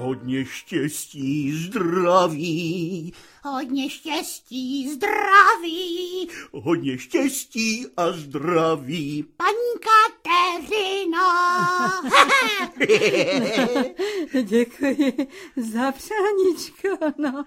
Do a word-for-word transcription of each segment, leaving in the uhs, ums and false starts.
Hodně štěstí, zdraví. Hodně štěstí, zdraví. Hodně štěstí a zdraví. Paní Kateřino. Děkuji za přáníčko, no.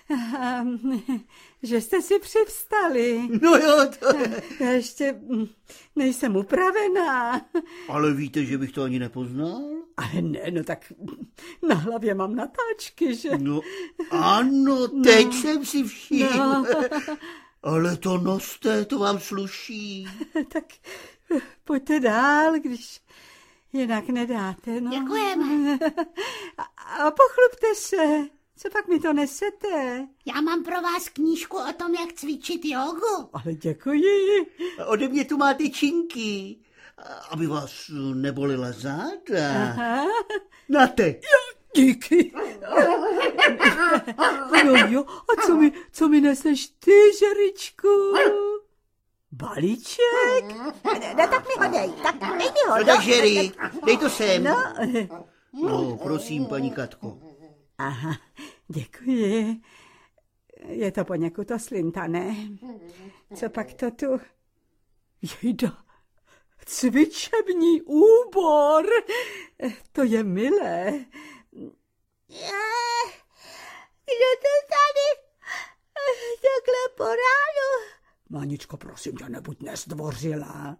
Že jste si přivstali. No jo, to... Já ještě nejsem upravená. Ale víte, že bych to ani nepoznal? Ale ne, no tak na hlavě mám natáčky, že? No ano, teď no. jsem si všiml. No. Ale to noste, to vám sluší. Tak pojďte dál, když jinak nedáte, no. Děkujeme. A, a pochlupte se. Co pak mi to nesete? Já mám pro vás knížku o tom, jak cvičit jogu. Ale děkuji. Ode mě tu máte činky, aby vás nebolila záda. Aha. Nate. Jo, díky. No jo, a co mi, co mi neseš ty, Žeričku? Balíček? No tak mi ho dej, tak dej mi ho. No tak, Žeri, dej to sem. No. No, prosím, paní Katko. Aha, děkuji. Je to poněkud oslintané. Co pak to tu? Jejda, cvičební úbor. To je milé. Kdo to tady takhle po ránu? Maničko, prosím tě, nebuď nezdvořilá.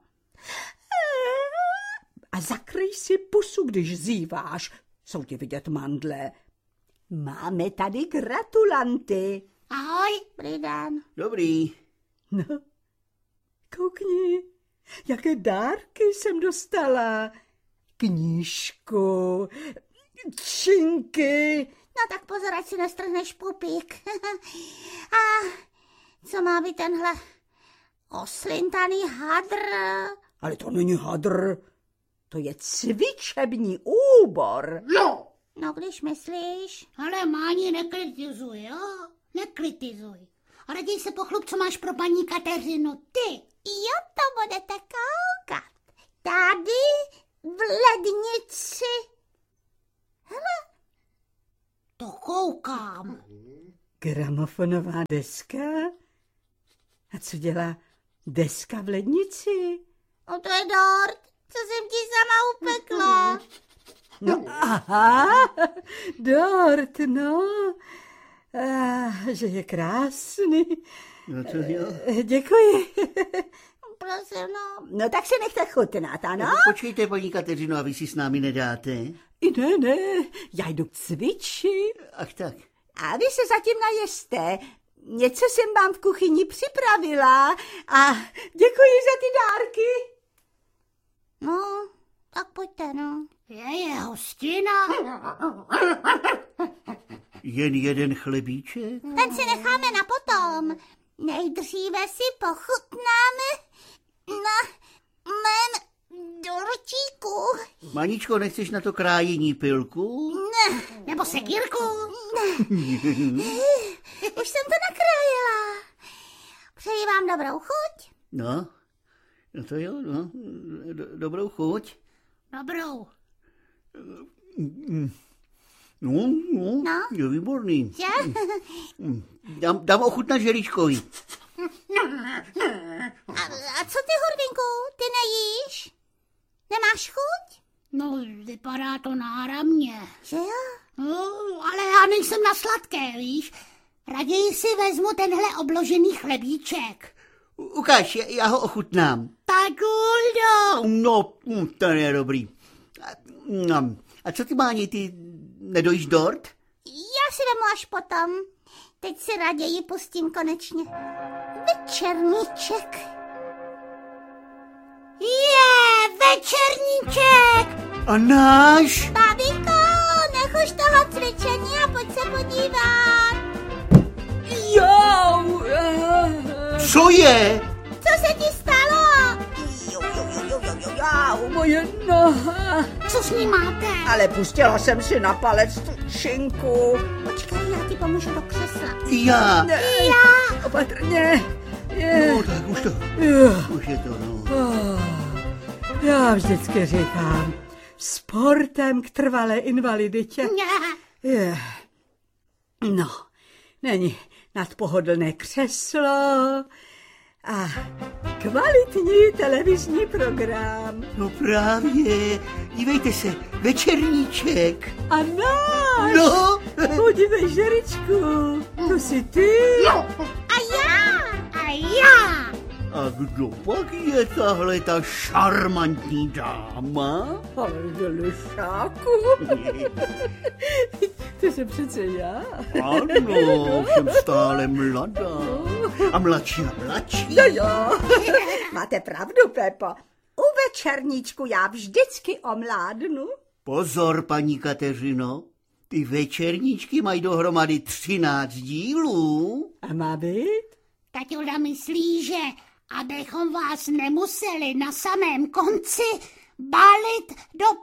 A zakryj si pusu, když zíváš. Jsou ti vidět mandle. Máme tady gratulanty. Ahoj, dobrý den. Dobrý. No, koukni, jaké dárky jsem dostala. Knížku, činky. No tak pozor, ať si nestrhneš pupík. A co má být tenhle oslintaný hadr? Ale to není hadr, to je cvičební úbor. No. No, když myslíš. Ale Máni, nekritizuj, jo? Nekritizuj. A raději se pochlup, co máš pro paní Kateřinu ty. Jo, to budete koukat. Tady v lednici. Hele. To koukám. Gramofonová deska? A co dělá deska v lednici? O, to je dort, co jsem ti sama upekla. No aha, dort, no. A, že je krásný. No to jo. Děkuji. Prosím, no. No tak se nechte chutnat, ano? No, počkejte, paní Kateřino, a vy si s námi nedáte? I ne, ne, já jdu cvičit. Ach tak. A vy se zatím najeste. Něco jsem vám v kuchyni připravila a děkuji za ty dárky. No, tak pojďte, no. Je, je hostina. Jen jeden chlebíček? Ten si necháme na potom. Nejdříve si pochutnáme na mém dortíku. Maničko, nechceš na to krájení pilku? Ne. Nebo sekírku? Ne. Už jsem to nakrájela. Přeji vám dobrou chuť. No, no to jo, no. Dobrou chuť. Dobrou. No, no, no. Je výborný. Je? Dám, dám ochutnat Žeričkovi. A, a co ty, Hurvinku, ty nejíš? Nemáš chuť? No, vypadá to náramně. Že jo? No, ale já nejsem na sladké, víš? Raději si vezmu tenhle obložený chlebíček. Ukáž, já ho ochutnám. Tak Uldo. No, to je dobrý. A, a co ty, Máni, ty nedojíš dort? Já si vemu až potom. Teď si raději pustím konečně večerníček. Je, večerníček! A náš? Babinko, nech už toho cvičení a pojď se podívat. Jo! Co je? Co se ti stalo? Jo, jo, jo, jo, jo, jo, jo, moje noha. Co s ní máte? Ale pustila jsem si na palec tu činku. Počkej, já ti pomůžu do křesla. Já. Ne, Já. Opatrně. Je. No, tak už to, Je. už je to, no. Oh, já vždycky říkám, sportem k trvalé invaliditě. Ne. Je. No, není nadpohodlné křeslo a kvalitní televizní program. No právě, dívejte se, večerníček. A náš! No, Podívej, Žeričku, to jsi ty. A já! A já! a kdo pak je tahle ta šarmantní dáma? Ale Delišáku, to jsem přece já. Ano, jsem stále mladá. A mladší a mladší. No jo, máte pravdu, Pepo. U večerníčku já vždycky omládnu. Pozor, paní Kateřino, ty večerníčky mají dohromady třináct dílů. A má být? Taťuda myslí, že abychom vás nemuseli na samém konci balit do